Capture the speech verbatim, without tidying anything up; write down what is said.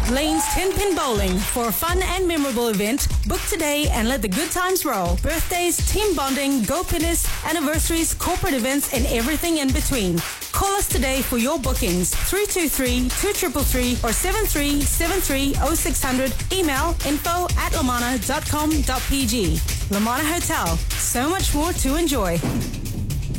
Lane's ten pin Bowling. For a fun and memorable event, book today and let the good times roll. Birthdays, team bonding, go pinners, anniversaries, corporate events, and everything in between. Call us today for your bookings. three two three, two three three or seven three seven three oh six hundred. Email info at lamana dot com dot p g. Lamana Hotel. So much more to enjoy.